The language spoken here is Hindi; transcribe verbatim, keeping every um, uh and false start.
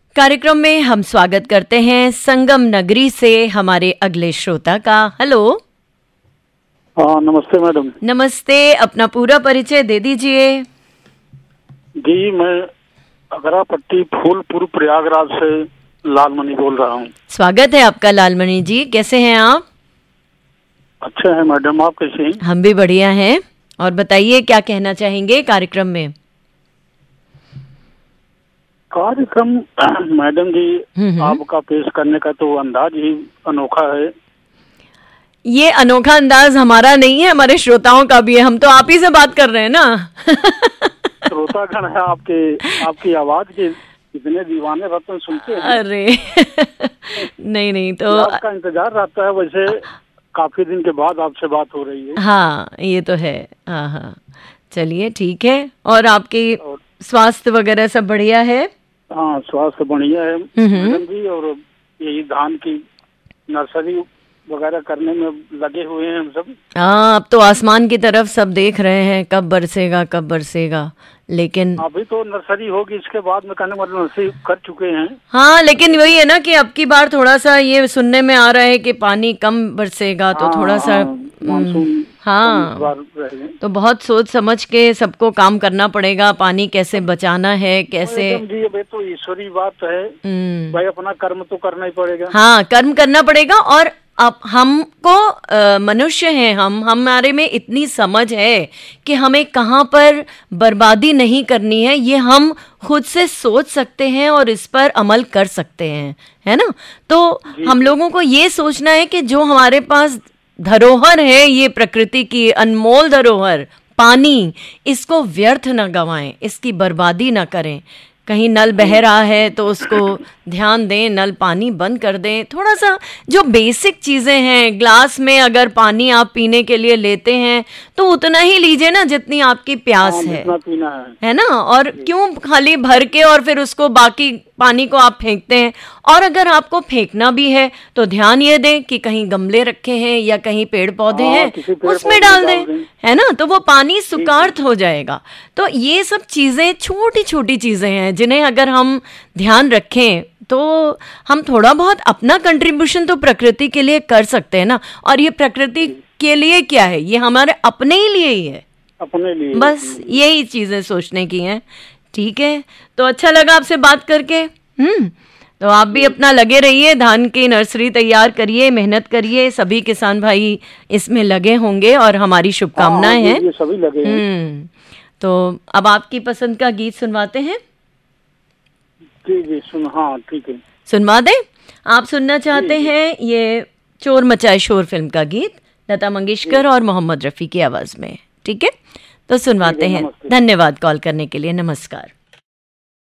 कार्यक्रम में हम स्वागत करते हैं संगम नगरी से हमारे अगले श्रोता का। हेलो। हाँ, नमस्ते मैडम। नमस्ते, अपना पूरा परिचय दे दीजिए। जी, मैं अगरापट्टी फूलपुर प्रयागराज से लालमणि बोल रहा हूँ। स्वागत है आपका लालमणि जी, कैसे हैं आप? अच्छे हैं मैडम, आप कैसे हैं? हम भी बढ़िया हैं। और बताइए क्या कहना चाहेंगे कार्यक्रम में? कार्यक्रम मैडम जी, आपका पेश करने का तो अंदाज ही अनोखा है। ये अनोखा अंदाज हमारा नहीं है, हमारे श्रोताओं का भी है। हम तो आप ही से बात कर रहे हैं ना। श्रोतागण है आपके, आपकी आवाज के कितने दीवाने रत्न सुनते हैं। अरे नहीं नहीं, तो आपका इंतजार रहता है। वैसे काफी दिन के बाद आपसे बात हो रही है। हाँ, ये तो है। हाँ हाँ, चलिए ठीक है। और आपके स्वास्थ्य वगैरह सब बढ़िया है? हाँ, स्वास्थ्य बढ़िया है मैडम जी। और यही धान की नर्सरी वगैरह करने में लगे हुए हैं हम सब। हाँ, अब तो आसमान की तरफ सब देख रहे हैं कब बरसेगा कब बरसेगा, लेकिन अभी तो नर्सरी होगी, इसके बाद में कहने मतलब नर्सरी कर चुके हैं। हाँ, लेकिन वही है ना कि अब की बार थोड़ा सा ये सुनने में आ रहा है कि पानी कम बरसेगा, तो हाँ, थोड़ा सा मानसून हाँ, तो बहुत सोच समझ के सबको काम करना पड़ेगा। पानी कैसे बचाना है, कैसे जी, अब तो ईश्वरी बात है भाई, अपना कर्म तो करना ही पड़ेगा। हाँ, कर्म करना पड़ेगा। और अब हमको आ, मनुष्य हैं हम, हमारे में इतनी समझ है कि हमें कहाँ पर बर्बादी नहीं करनी है, ये हम खुद से सोच सकते हैं और इस पर अमल कर सकते हैं, है ना। तो हम लोगों को ये सोचना है कि जो हमारे पास धरोहर है, ये प्रकृति की अनमोल धरोहर पानी, इसको व्यर्थ न गंवाएं, इसकी बर्बादी न करें। कहीं नल बह रहा है तो उसको ध्यान दें, नल पानी बंद कर दें। थोड़ा सा जो बेसिक चीज़ें हैं, ग्लास में अगर पानी आप पीने के लिए लेते हैं तो उतना ही लीजिए ना जितनी आपकी प्यास है, है है ना। और क्यों खाली भर के और फिर उसको बाकी पानी को आप फेंकते हैं। और अगर आपको फेंकना भी है तो ध्यान ये दें कि कहीं गमले रखे हैं या कहीं पेड़ पौधे हैं, उसमें डाल दें, है ना, तो वो पानी सुकार्त हो जाएगा। तो ये सब चीज़ें छोटी छोटी चीज़ें हैं जिन्हें अगर हम ध्यान रखें तो हम थोड़ा बहुत अपना कंट्रीब्यूशन तो प्रकृति के लिए कर सकते हैं ना। और ये प्रकृति के लिए क्या है, ये हमारे अपने ही लिए ही है, अपने लिए। बस यही चीजें सोचने की हैं। ठीक है, तो अच्छा लगा आपसे बात करके। हम्म तो आप भी अपना लगे रहिए, धान की नर्सरी तैयार करिए, मेहनत करिए। सभी किसान भाई इसमें लगे होंगे और हमारी शुभकामनाएं हैं। ये सभी लगे हैं। हम्म तो अब आपकी पसंद का गीत सुनवाते हैं। जी जी सुन हाँ ठीक है, सुनवा दें। आप सुनना चाहते हैं ये चोर मचाए शोर फिल्म का गीत, लता मंगेशकर और मोहम्मद रफ़ी की आवाज में। ठीक है, तो सुनवाते हैं। धन्यवाद कॉल करने के लिए। नमस्कार।